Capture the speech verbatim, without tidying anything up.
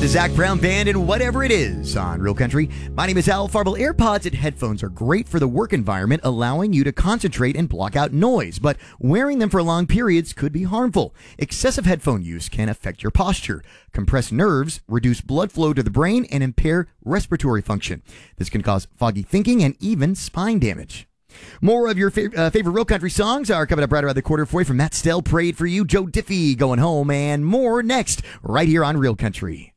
to Zach Brown Band and Whatever It Is on Real Country. My name is Al Farble. AirPods and headphones are great for the work environment, allowing you to concentrate and block out noise, but wearing them for long periods could be harmful. Excessive headphone use can affect your posture, compress nerves, reduce blood flow to the brain, and impair respiratory function. This can cause foggy thinking and even spine damage. More of your fav- uh, favorite Real Country songs are coming up right around the corner for you from Matt Stell, Prayed for You, Joe Diffie, Going Home, and more next right here on Real Country.